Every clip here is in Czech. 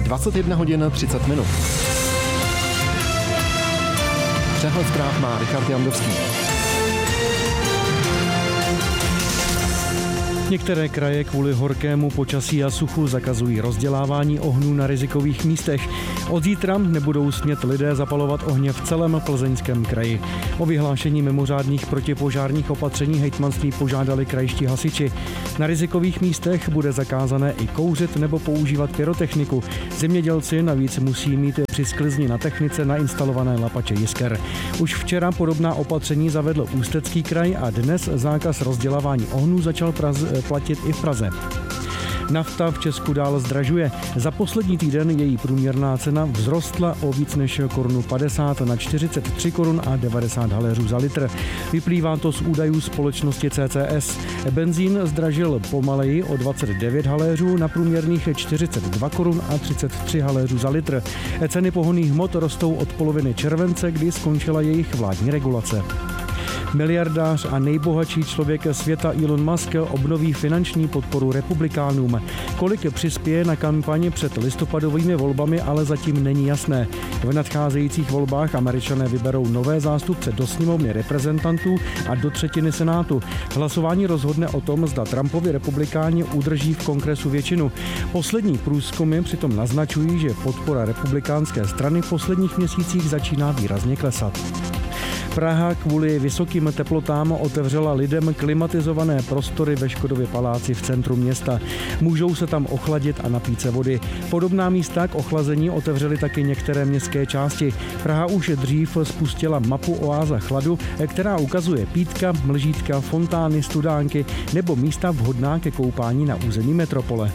21 hodin 30 minut. Přehled zpráv má Richard Jandovský. Některé kraje kvůli horkému počasí a suchu zakazují rozdělávání ohnů na rizikových místech. Od zítra nebudou smět lidé zapalovat ohně v celém Plzeňském kraji. O vyhlášení mimořádných protipožárních opatření hejtmanství požádali krajští hasiči. Na rizikových místech bude zakázané i kouřit nebo používat pyrotechniku. Zemědělci navíc musí mít při sklizni na technice nainstalované lapače jisker. Už včera podobná opatření zavedl Ústecký kraj a dnes zákaz rozdělávání ohnů začal platit i v Praze. Nafta v Česku dál zdražuje. Za poslední týden její průměrná cena vzrostla o víc než korunu 50 na 43 korun a 90 haléřů za litr. Vyplývá to z údajů společnosti CCS. Benzín zdražil pomaleji o 29 haléřů na průměrných 42 korun a 33 haléřů za litr. Ceny pohonných hmot rostou od poloviny července, kdy skončila jejich vládní regulace. Miliardář a nejbohatší člověk světa Elon Musk obnoví finanční podporu republikánům. Kolik přispěje na kampaň před listopadovými volbami, ale zatím není jasné. V nadcházejících volbách Američané vyberou nové zástupce do sněmovny reprezentantů a do třetiny senátu. Hlasování rozhodne o tom, zda Trumpovi republikáni udrží v kongresu většinu. Poslední průzkumy přitom naznačují, že podpora republikánské strany v posledních měsících začíná výrazně klesat. Praha kvůli vysokým teplotám otevřela lidem klimatizované prostory ve Škodově paláci v centru města. Můžou se tam ochladit a napít se vody. Podobná místa k ochlazení otevřely taky některé městské části. Praha už dřív spustila mapu Oáza chladu, která ukazuje pítka, mlžítka, fontány, studánky nebo místa vhodná ke koupání na území metropole.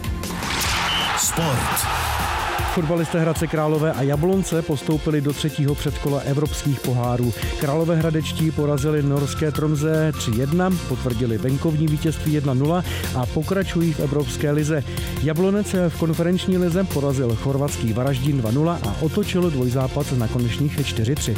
Sport. Fotbalisté Hradce Králové a Jablonce postoupili do třetího předkola evropských pohárů. Královéhradečtí porazili norské Tromsø 3-1, potvrdili venkovní vítězství 1-0 a pokračují v evropské lize. Jablonec v konferenční lize porazil chorvatský Varaždín 2-0 a otočil dvojzápas na konečných 4-3.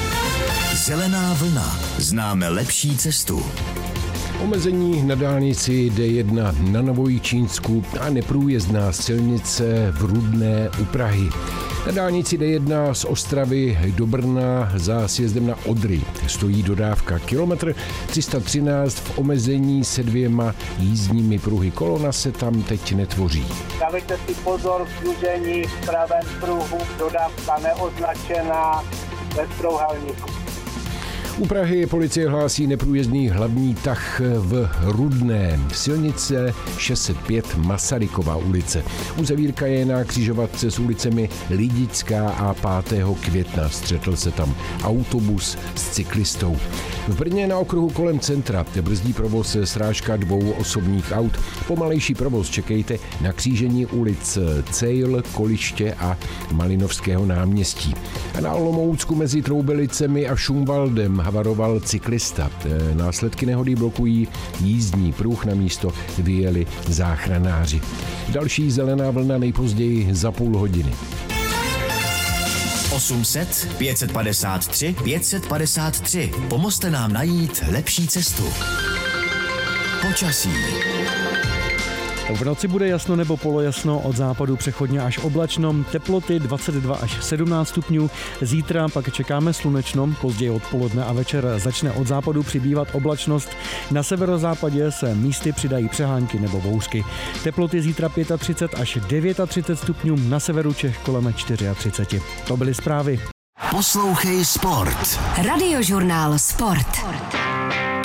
Zelená vlna. Známe lepší cestu. Omezení na dálnici D1 na Novojičínsku a neprůjezdná silnice v Rudné u Prahy. Na dálnici D1 z Ostravy do Brna za sjezdem na Odry stojí dodávka kilometr 313 v omezení se 2 jízdními pruhy. Kolona se tam teď netvoří. Dávejte si pozor v služení v pravém pruhu, dodávka neoznačená bez trouhelníku. U Prahy policie hlásí neprůjezdný hlavní tah v Rudné. Silnice 605 Masarykova ulice. Uzavírka je na křižovatce s ulicemi Lidická a 5. května. Střetl se tam autobus s cyklistou. V Brně na okruhu kolem centra brzdí provoz srážka 2 osobních aut. Pomalejší provoz čekejte na křížení ulic Cejl, Koliště a Malinovského náměstí. A na Olomoucku mezi Troubelicemi a Šumvaldem havaroval cyklista. Následky nehody blokují jízdní pruh, na místo vyjeli záchranáři. Další zelená vlna nejpozději za půl hodiny. 800 553 553. Pomozte nám najít lepší cestu. Počasí. V noci bude jasno nebo polojasno, od západu přechodně až oblačno, teploty 22 až 17 stupňů. Zítra pak čekáme slunečno, později odpoledne a večer začne od západu přibývat oblačnost. Na severozápadě se místy přidají přehánky nebo bouřky. Teploty zítra 35 až 39 stupňů, na severu Čech kolem 34. To byly zprávy. Poslouchej Sport. Radiožurnál Sport.